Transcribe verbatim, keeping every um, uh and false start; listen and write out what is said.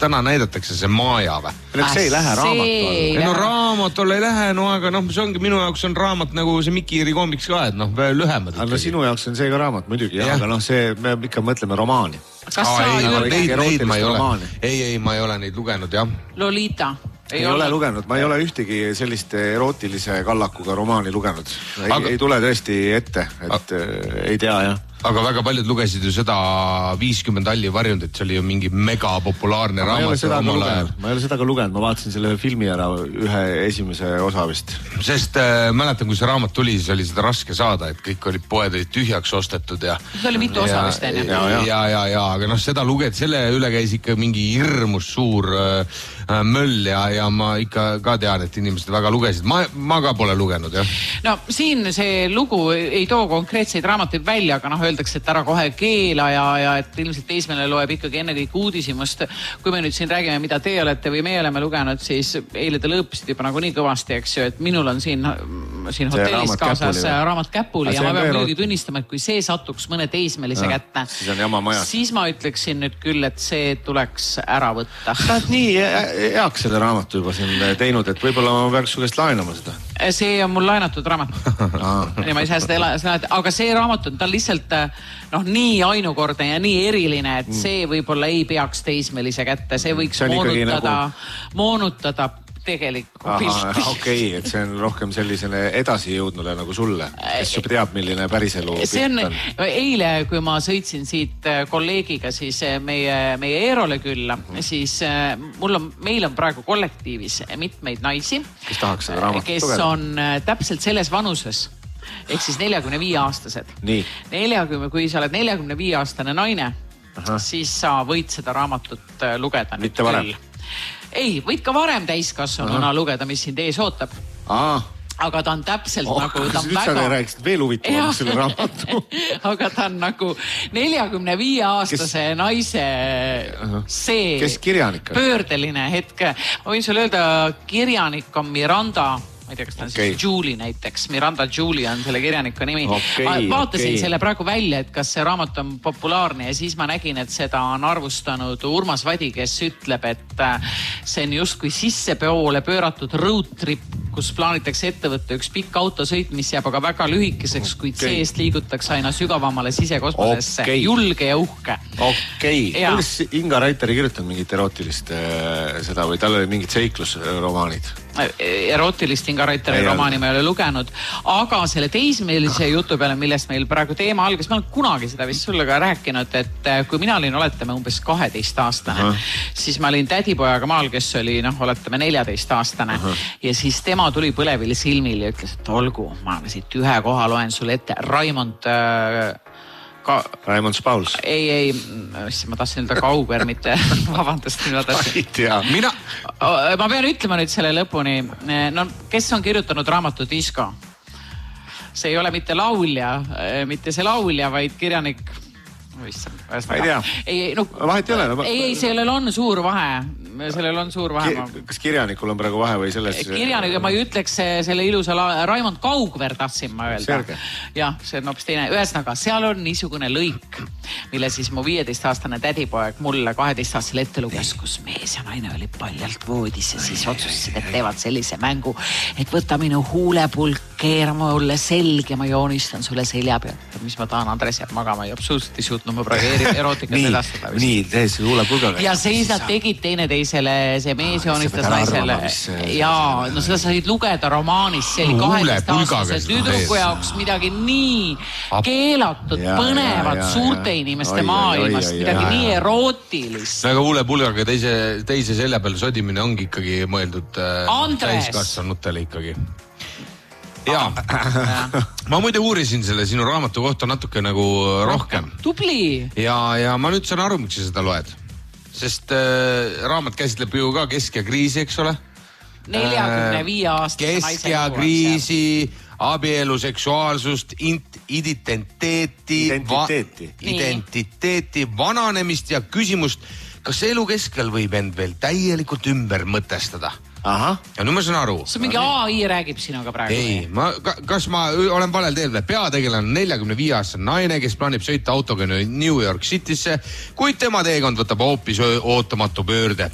täna näidatakse see Maaja või? Kas see ei lähe raamatule? Ei, no raamatule ei lähe, no aga noh, see ongi minu jaoks on raamat nagu see Mikiri koomiks ka, et noh, lühemad. Aga no sinu jaoks on see ka raamat muidugi, jah, aga noh, see, me ikka mõtleme romaani. Kas sa ei, ei, neid, neid ma ei ole. Ei, ei, ma ei ole neid lugenud, jah. Lolita? Ei, ei ole lugenud, ma ei ole ühtegi sellist erootilise kallakuga romaani lugenud. Ei, aga... ei tule tõesti ette, et A... ei tea, jah. Aga väga paljud lugesid ju seda viiskümmend alli varjundit, see oli ju mingi mega populaarne raamat. Ma ei ole seda ka lugenud, ma ei ole seda ka lugenud, ma vaatasin selle filmi ära ühe esimese osa vist. Sest äh, mäletan, kui see raamat tuli, siis oli seda raske saada, et kõik olid poed olid tühjaks ostetud ja... See oli mitu osa vist enne. Ja, ja, ja, ja, ja, aga noh, seda luged, selle üle käis ikka mingi hirmus suur äh, möll ja, ja ma ikka ka tean, et inimesed väga lugesid. Ma, ma ka pole lugenud, jah. No siin see lugu ei too konkreetseid raamatuid välja, aga noh, öeldakse, et ära kohe keela ja, ja et ilmselt teismeline loeb ikkagi enne kõik uudishimust. Kui me nüüd siin räägime, mida te olete või me oleme lugenud, siis eile te lõõpisid juba nagu nii kõvasti, eks ju, et minul on siin, siin hotellis kaasas raamat käpuli ja ma pean muidugi tunnistama, et kui see satuks mõne teismelise ja, kätte, siis, siis ma ütleksin nüüd küll, et see tuleks ära võtta. Ta on nii heaks selle raamatu juba siin teinud, et võib-olla ma peaks su käest laenama seda. See on mul laenatud raamat. ja ma ei saa seda elada, aga see raamat on tal lihtsalt noh, nii ainukordne ja nii eriline, et see võib-olla ei peaks teismelise kätte, see võiks see moonutada, nagu... moonutada tegelikku pilti. Okei, et see on rohkem sellisele edasi jõudnule nagu sulle, kes juba teab, milline päriselu see on. Eile, kui ma sõitsin siit kolleegiga siis meie, meie Eerole külla, mm-hmm. siis mul on, meil on praegu kollektiivis mitmeid naisi, kes tahaks seda raamatut kes lugeda. On täpselt selles vanuses, ehk siis neljakümne viie aastased. neljakümne, kui sa oled neljakümne viie aastane naine, aha. siis sa võid seda raamatut lugeda. Mitte varem. Ei, võid ka varem täiskasvanuna lugeda, mis sind ees ootab. Aa. Aga ta on täpselt oh, nagu... Ta on nüüd väga... sa rääkisid veel huvitavalt selle raamatu. aga ta on nagu neljakümne viie aastase kes... naise see... Kes kirjanik on? Pöördeline hetk. Ma võin sulle öelda, kirjanik on Miranda... ma ei tea, kas ta on okay. siis Julie näiteks. Miranda Julie on selle kirjaniku nimi. Okay, ma vaatasin okay. selle praegu välja, et kas see raamat on populaarne ja siis ma nägin, et seda on arvustanud Urmas Vadi, kes ütleb, et see on justkui sissepeole pööratud road trip, kus plaanitakse ette võtta üks pikk autosõit, mis jääb aga väga lühikeseks, kuid okay. seest liigutakse aina sügavamale sisekosmosesse. Okay. Julge ja uhke. Okei. Okay. Kuidas Inga Raiter ei kirjutanud mingit erootilist äh, seda või tal oli mingid seiklusromaanid? Erootilist Inga Raiteri romaani ma ei ole lugenud, aga selle teismelise jutu peale, millest meil praegu teema algas, ma olen kunagi seda vist sulle ka rääkinud, et kui mina olin, oletame, umbes kaheteist aastane, uh-huh. siis ma olin tädipojaga maal, kes oli, noh, oletame, neljateist aastane uh-huh. ja siis tema tuli põlevil silmil ja ütles, et olgu, ma siit ühe koha loen sulle ette. Raimond äh, Ka... Raimond Spauls. Ei, ei, ma tahtsin öelda Kauber, mitte vabandust. Mina... Ma pean ütlema nüüd selle lõpuni. No, kes on kirjutanud raamatu Disko? See ei ole mitte laulja, mitte see laulja, vaid kirjanik... Ma ei tea. Ei, no, vahet ei ole. No, ei, ei, sellel on suur vahe. Sellel on suur vahe. Kas kirjanikul on praegu vahe või selles... Kirjanik, ma ei ütleks selle ilusa la... Raimond Kaugver tahtsin ma öelda. Serge. Jah, see on hoopis teine. Ühesõnaga, seal on niisugune lõik, mille siis mu viieteist-aastane tädipoeg mulle kaheteist-aastasel ette luges, kus mees ja naine oli paljalt voodis ja siis otsustasid, et teevad sellise mängu, et võta minu huulepulk, keera mulle selg ja ma joonistan sulle selja peal. Mis ma tahan, Andres jääb magama ja absoluutselt ei suutnud ma praegu erootikat edastada. Nii, tehes huulepulgaga. Ja siis nad tegid teine teisele, see mees joonistas naisele. Jaa, no seda said lugeda romaanis, see oli kaheteist-aastase tüdruku jaoks midagi nii keelatud, põnevat suurte inimeste maailmast, midagi nii erootilist. Aga huulepulgaga teise, teise selja peal sodimine ongi ikkagi mõeldud täiskasvanutele ikkagi. Jaa, ma muide uurisin selle sinu raamatu kohta natuke nagu rohkem. Tubli! Ja, ja ma nüüd saan aru, miks sa seda loed. Sest äh, raamat käsitleb ju ka kesk- ja kriisi, eks ole? neljakümne viie aastase naise kesk- ja kriisi, abielu, seksuaalsust, int, identiteeti, identiteeti. Va, identiteeti, vananemist ja küsimust, kas elu keskel võib end veel täielikult ümber mõtestada? Aha. Ja nüüd ma saan aru. See mingi A I räägib sinuga praegu. Ei, ma, kas ma olen valel teel? Peategelane neljakümne viie aastane naine, kes plaanib sõita autoga New York Citysse, kuid tema teekond võtab hoopis ootamatu pöörde.